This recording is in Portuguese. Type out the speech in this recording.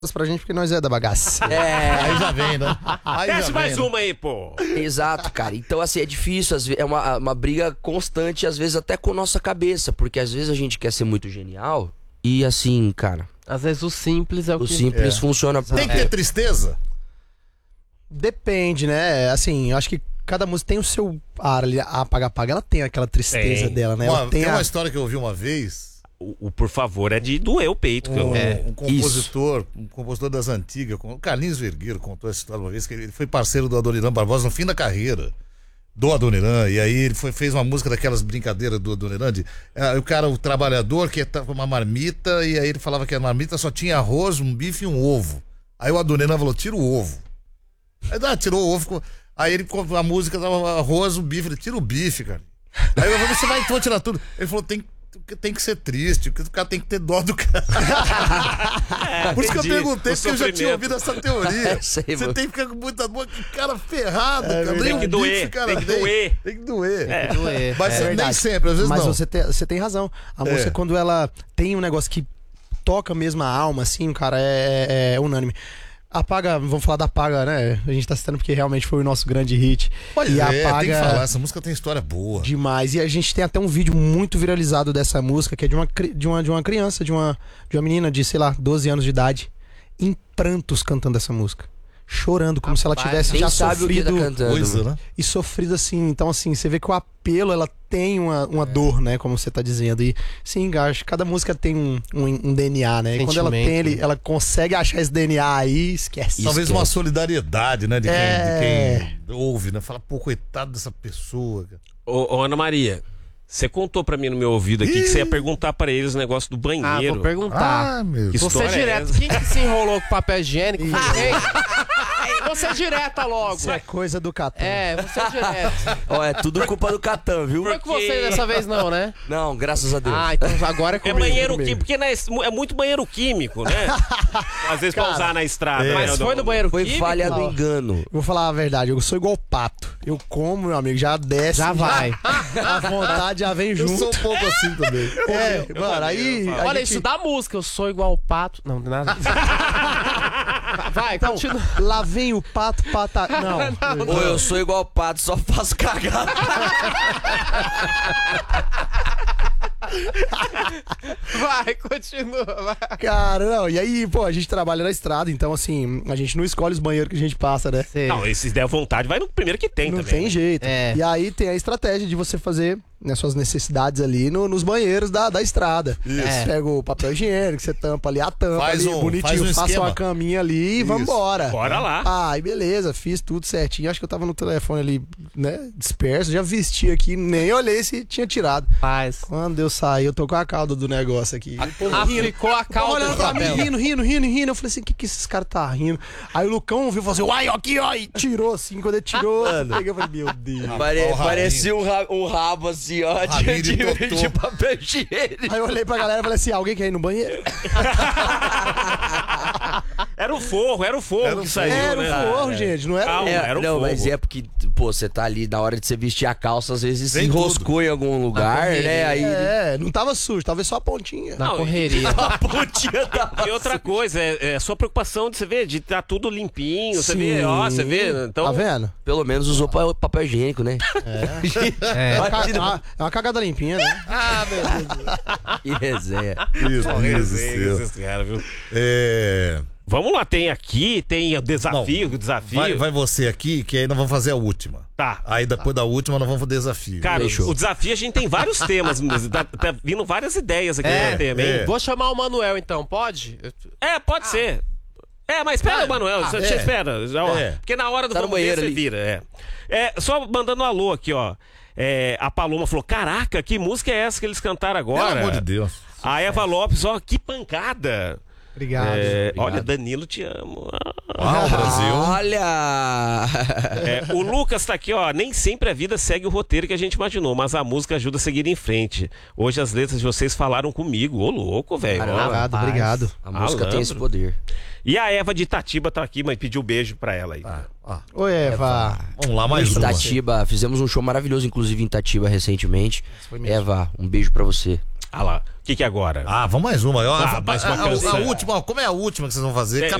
pra gente, porque nós é da bagaça. Aí já vem, né? Desce mais uma aí, pô. Exato, cara. Então, assim, é difícil, é uma briga constante, às vezes até com nossa cabeça, porque às vezes a gente quer ser muito genial e, assim, cara, Às vezes o simples é o o que... simples funciona. Tem que ter tristeza? Depende, né? Assim, eu acho que cada música tem o seu ar ali. A Apaga, ela tem aquela tristeza Tem. dela, né? Ela Tem a... uma história que eu ouvi uma vez. O por favor é de doer o peito. Um compositor das antigas, o Carlinhos Vergueiro contou essa história uma vez, que ele foi parceiro do Adoniran Barbosa no fim da carreira do Adoniran, e aí ele fez uma música daquelas brincadeiras do Adoniran o trabalhador que tava uma marmita, e aí ele falava que a marmita só tinha arroz, um bife e um ovo. Aí o Adoniran falou, tira o ovo. Aí tirou o ovo, aí ele, a música tava arroz, o bife, ele tira o bife, cara. Aí eu falei, você vai então tirar tudo. Ele falou, tem que ser triste, porque o cara tem que ter dó do cara. Por isso que eu perguntei, porque eu já tinha ouvido essa teoria. Você tem que ficar com muita dor, que cara ferrado, cara. Tem que doer, tem que doer. Tem que doer. Mas nem verdade. sempre, às vezes Mas não. você tem razão. A música, quando ela tem um negócio que toca mesmo a alma, assim, cara, é unânime. Apaga, vamos falar da Apaga, né? A gente tá citando porque realmente foi o nosso grande hit. E Apaga, tem que falar, essa música tem história boa. Demais. E a gente tem até um vídeo muito viralizado dessa música, que é de uma criança, de uma menina de, sei lá, 12 anos de idade, em prantos cantando essa música. Chorando, como se ela tivesse já sabe o que tá sofrido. cantando. Coisa, né? E sofrido assim. Então, assim, você vê que o apelo, ela tem uma dor, né? Como você tá dizendo. E sim, acho que cada música tem um DNA, né? E quando ela tem, ela consegue achar esse DNA aí, esquece. Talvez uma solidariedade, né? De quem ouve, né? Fala, pô, coitado dessa pessoa. Cara. Ô, Ana Maria, você contou pra mim no meu ouvido aqui que você ia perguntar pra eles o negócio do banheiro. vou perguntar. Ah, meu Que Você história é direto, essa? quem que se enrolou com papel higiênico? Você direta logo. Isso é coisa do Catão. Você direto. Ó, é tudo culpa do Catan, viu? Foi com você dessa vez não, né? Não, graças a Deus. Então agora é É comigo. banheiro químico, porque é muito banheiro químico, né? Às vezes pra usar na estrada. Mas né? foi no banheiro Foi químico? falha do engano. Vou falar a verdade, eu sou igual pato. Eu como, meu amigo, já desce. Já vai. A vontade já vem Eu junto. sou um pouco assim também. Mano, aí. a Olha, gente- isso da música, eu sou igual o pato. Não, nada. Vai, Então, continua. lá vem o pato, pata. Não. Ou eu sou igual pato, só faço cagada. Vai, continua. Vai. Cara, não. E aí, pô, a gente trabalha na estrada, então assim, a gente não escolhe os banheiros que a gente passa, né? Não, se der vontade, vai no primeiro que tem Não também. tem né? jeito. É. E aí tem a estratégia de você fazer, né, suas necessidades ali nos banheiros da estrada. Isso. Você pega o papel higiênico, você tampa ali a tampa, Faz ali, um bonitinho, passa esquema. uma caminha ali e Isso. vambora. Bora lá. Ai, beleza, fiz tudo certinho. Acho que eu tava no telefone ali, né, disperso, já vesti aqui, nem olhei se tinha tirado. Faz. Quando eu saí, eu tô com a cauda do negócio aqui. Ficou a Tava calda olhando do pra mim, papel. rindo. Eu falei assim, o que esses caras tá rindo? Aí o Lucão viu e falou assim, uai, aqui, ó, e tirou assim. Quando ele tirou, eu falei, meu Deus. Parecia um rabo assim, ó, Rabinho de totô. de papel higiênico. Aí eu olhei pra galera e falei assim, alguém quer ir no banheiro? Era o forro que saiu, Era né? o forro, gente, não era? Calma. Era o não, fogo. mas é porque, pô, você tá ali na hora de você vestir a calça, às vezes se Vem enroscou em algum lugar, né? Aí Não tava sujo, talvez só a pontinha. Na correria. a pontinha tava. E outra coisa, é a sua preocupação de você ver, de estar tudo limpinho, você vê, você vê. Então, Tá vendo? Pelo menos usou papel higiênico, né? É uma cagada limpinha, né? Ah, meu Deus. Que resenha. Isso, resenha, isso. esses caras, viu? É... Vamos lá, tem o desafio, Vai você aqui, que aí nós vamos fazer a última. Tá. Aí depois da última nós vamos pro desafio. Cara, Fechou. o desafio a gente tem vários temas, tá vindo várias ideias aqui no tema, hein? Vou chamar o Manuel então, pode? Pode ser. Mas espera, Manuel, você espera. Já, ó, É. Porque na hora do Tá no vamos ver, banheiro você ali. vira. Só mandando um alô aqui, ó. A Paloma falou, caraca, que música é essa que eles cantaram agora? Pelo amor de Deus. A Eva Lopes, ó, que pancada. Obrigado. Olha, Danilo, te amo. Ah, o Brasil. Olha! O Lucas tá aqui, ó. Nem sempre a vida segue o roteiro que a gente imaginou, mas a música ajuda a seguir em frente. Hoje as letras de vocês falaram comigo. Ô, louco, velho. ó. Obrigado. A música Malandro. tem esse poder. E a Eva de Itatiba tá aqui, mas pediu beijo pra ela aí. Oi, Eva. Vamos lá, mais uma. Itatiba, fizemos um show maravilhoso, inclusive em Itatiba recentemente. Foi mesmo. Eva, um beijo pra você. Ah lá, o que é agora? Ah, vamos mais uma. Mais uma canção. A última, como é a última que vocês vão fazer?